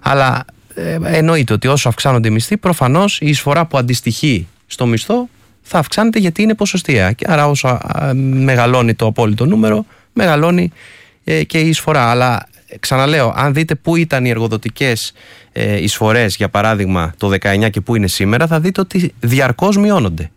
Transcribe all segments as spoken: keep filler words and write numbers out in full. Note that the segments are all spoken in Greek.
Αλλά ε, εννοείται ότι όσο αυξάνονται οι μισθοί, προφανώς η εισφορά που αντιστοιχεί στο μισθό θα αυξάνεται, γιατί είναι ποσοστιαία. Και άρα όσο α, μεγαλώνει το απόλυτο νούμερο, μεγαλώνει ε, και η εισφορά. Αλλά ξαναλέω, αν δείτε πού ήταν οι εργοδοτικές ε, εισφορές, για παράδειγμα το δεκαεννιά, και πού είναι σήμερα, θα δείτε ότι διαρκώς μειώνονται.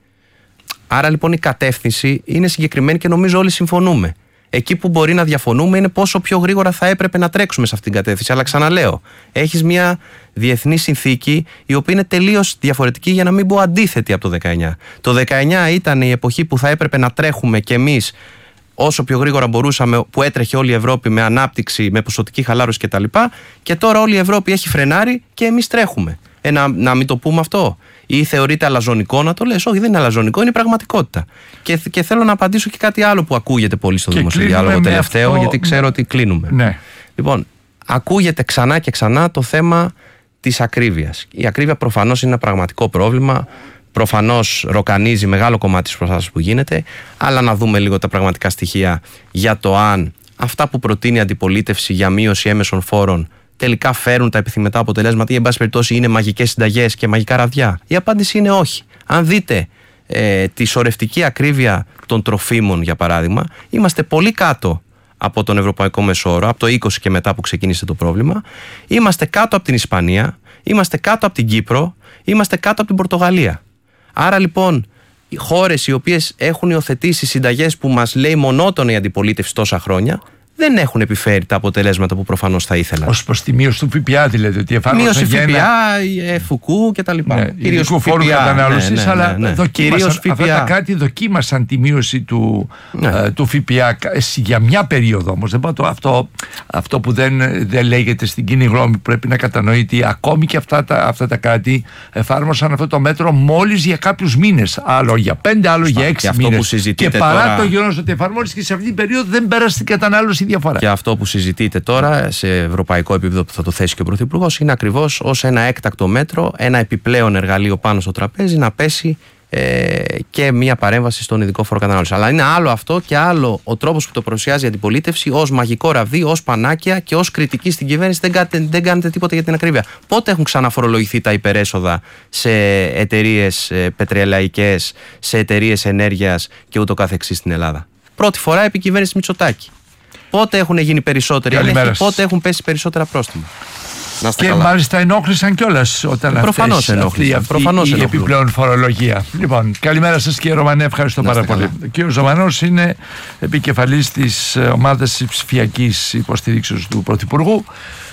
Άρα λοιπόν η κατεύθυνση είναι συγκεκριμένη και νομίζω όλοι συμφωνούμε. Εκεί που μπορεί να διαφωνούμε είναι πόσο πιο γρήγορα θα έπρεπε να τρέξουμε σε αυτήν την κατεύθυνση. Αλλά ξαναλέω, έχεις μια διεθνή συνθήκη η οποία είναι τελείως διαφορετική, για να μην πω αντίθετη από το δεκαεννιά. Το δεκαεννιά ήταν η εποχή που θα έπρεπε να τρέχουμε κι εμείς όσο πιο γρήγορα μπορούσαμε, που έτρεχε όλη η Ευρώπη με ανάπτυξη, με ποσοτική χαλάρωση κτλ. Και τώρα όλη η Ευρώπη έχει φρενάρει και εμείς τρέχουμε. Ε, να, να μην το πούμε αυτό. Ή θεωρείται αλαζονικό να το λες? Όχι, δεν είναι αλαζονικό, είναι η πραγματικότητα. Και, και θέλω να απαντήσω και κάτι άλλο που ακούγεται πολύ στο δημοσιοδιάλογο τελευταίο, αυτό... γιατί ξέρω ότι κλείνουμε. Ναι. Λοιπόν, ακούγεται ξανά και ξανά το θέμα της ακρίβειας. Η ακρίβεια προφανώς είναι ένα πραγματικό πρόβλημα. Προφανώς ροκανίζει μεγάλο κομμάτι της προσπάθειας που γίνεται. Αλλά να δούμε λίγο τα πραγματικά στοιχεία για το αν αυτά που προτείνει η αντιπολίτευση για μείωση έμεσων φόρων τελικά φέρουν τα επιθυμητά αποτελέσματα, ή εν πάση περιπτώσει είναι μαγικές συνταγές και μαγικά ραβδιά. Η απάντηση είναι όχι. Αν δείτε ε, τη σωρευτική ακρίβεια των τροφίμων, για παράδειγμα, είμαστε πολύ κάτω από τον ευρωπαϊκό μεσόωρο, από το είκοσι και μετά που ξεκίνησε το πρόβλημα. Είμαστε κάτω από την Ισπανία, είμαστε κάτω από την Κύπρο, είμαστε κάτω από την Πορτογαλία. Άρα λοιπόν, οι χώρες οι οποίες έχουν υιοθετήσει συνταγές που μας λέει μονότονα η αντιπολίτευση τόσα χρόνια, δεν έχουν επιφέρει τα αποτελέσματα που προφανώς θα ήθελαν. Ως προς τη μείωση του ΦΠΑ, δηλαδή, ότι εφάρμοσαν μείωση ΦΠΑ, ένα... ΦΟΚΟΥ κτλ. Ναι, κυρίως φόρου κατανάλωσης, ναι, ναι, ναι, αλλά ναι, ναι. Δοκίμασαν, αυτά τα κράτη δοκίμασαν τη μείωση του, ναι. ε, του ΦΠΑ για μια περίοδο όμως. Δεν πάω το, αυτό, αυτό που δεν, δεν λέγεται στην κοινή γνώμη, πρέπει να κατανοείται. Ακόμη και αυτά τα, αυτά τα κράτη εφάρμοσαν αυτό το μέτρο μόλις για κάποιους μήνες. Άλλο για πέντε, άλλο Στα, για έξι μήνες. Και παρά τώρα... το γεγονός ότι εφαρμόστηκε σε αυτή την περίοδο, δεν πέρασε την κατανάλωση διαφορά. Και αυτό που συζητείτε τώρα σε ευρωπαϊκό επίπεδο, που θα το θέσει και ο Πρωθυπουργός, είναι ακριβώς ως ένα έκτακτο μέτρο, ένα επιπλέον εργαλείο πάνω στο τραπέζι, να πέσει ε, και μια παρέμβαση στον ειδικό φόρο κατανάλωσης. Αλλά είναι άλλο αυτό και άλλο ο τρόπος που το παρουσιάζει η αντιπολίτευση, ως μαγικό ραβδί, ως πανάκια και ως κριτική στην κυβέρνηση. Δεν κάνετε, δεν κάνετε τίποτα για την ακρίβεια. Πότε έχουν ξαναφορολογηθεί τα υπερέσοδα σε εταιρείες ε, πετρελαϊκές, σε εταιρείες ενέργειας και ούτω καθεξής στην Ελλάδα? Πρώτη φορά επί κυβέρνηση Μητσοτάκη. Πότε έχουν γίνει περισσότεροι έλεγχοι, πότε έχουν πέσει περισσότερα πρόστιμα? Και καλά. Μάλιστα ενόχλησαν κιόλας όταν προφανώς αυτές, ενόχλησαν, αυτή, προφανώς η ενόχλησαν. επιπλέον φορολογία. Λοιπόν, καλημέρα σας κύριε Ρωμανέ, ευχαριστώ πάρα πολύ. Ο κύριος Ζωμανός είναι επικεφαλής της ομάδας ψηφιακής υποστήριξης του Πρωθυπουργού.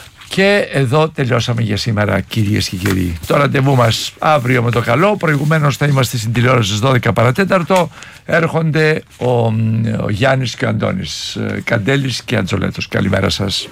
Και εδώ τελειώσαμε για σήμερα, κυρίες και κύριοι. Το ραντεβού μας αύριο με το καλό. Προηγουμένως θα είμαστε στην τηλεόραση στις δώδεκα παρατέταρτο. Έρχονται ο, ο Γιάννης και ο Αντώνης, Καντέλης και Αντζολέτος. Καλημέρα σας.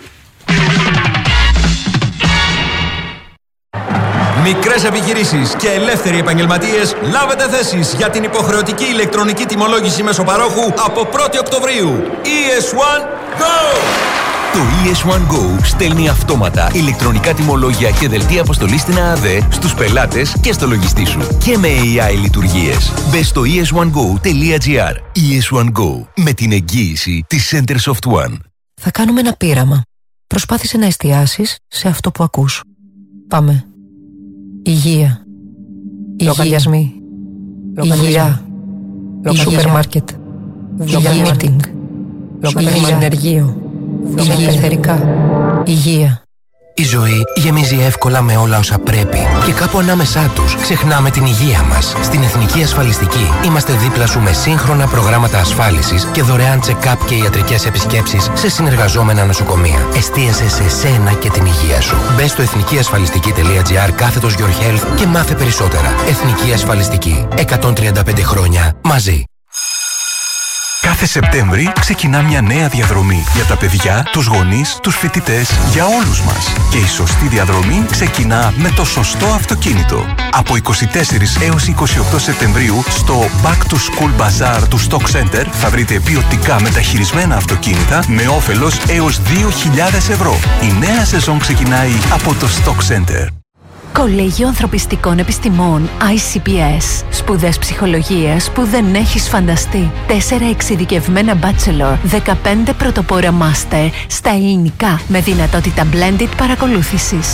Μικρές επιχειρήσεις και ελεύθεροι επαγγελματίες, λάβετε θέσεις για την υποχρεωτική ηλεκτρονική τιμολόγηση μεσοπαρόχου από πρώτη Οκτωβρίου. ι ες βαν Go! Το ι ες βαν Go στέλνει αυτόματα ηλεκτρονικά τιμολόγια και δελτία αποστολής στην ΑΑΔΕ στους πελάτες και στο λογιστή σου. Και με έι άι λειτουργίες. Μπες στο ι ες βαν γκο τελεία τζι άρ. ι ες βαν Go, με την εγγύηση της Centersoft One. Θα κάνουμε ένα πείραμα. Προσπάθησε να εστιάσεις σε αυτό που ακούς. Πάμε. Υγεία. Λογαριασμοί. Υγεία. Σούπερ μάρκετ. Υγεία meeting. Υγεία ενεργείο. Υγεία εθερικά. Υγεία. Η ζωή γεμίζει εύκολα με όλα όσα πρέπει. Και κάπου ανάμεσά τους ξεχνάμε την υγεία μας. Στην Εθνική Ασφαλιστική είμαστε δίπλα σου με σύγχρονα προγράμματα ασφάλισης και δωρεάν check-up και ιατρικές επισκέψεις σε συνεργαζόμενα νοσοκομεία. Εστίασε σε σένα και την υγεία σου. Μπες στο εθνικιασφαλιστική τελεία τζι άρ κάθετος Your Health και μάθε περισσότερα. Εθνική Ασφαλιστική. εκατόν τριάντα πέντε χρόνια μαζί. Κάθε Σεπτέμβρη ξεκινά μια νέα διαδρομή για τα παιδιά, τους γονείς, τους φοιτητές, για όλους μας. Και η σωστή διαδρομή ξεκινά με το σωστό αυτοκίνητο. Από είκοσι τέσσερις έως είκοσι οκτώ Σεπτεμβρίου στο Back to School Bazaar του Stock Center θα βρείτε ποιοτικά μεταχειρισμένα αυτοκίνητα με όφελος έως δύο χιλιάδες ευρώ. Η νέα σεζόν ξεκινάει από το Stock Center. Κολέγιο Ανθρωπιστικών Επιστημών άι σι πι ες. Σπουδές ψυχολογίας που δεν έχεις φανταστεί. Τέσσερα εξειδικευμένα bachelor, δεκαπέντε πρωτοπόρα master στα ελληνικά με δυνατότητα blended παρακολούθησης.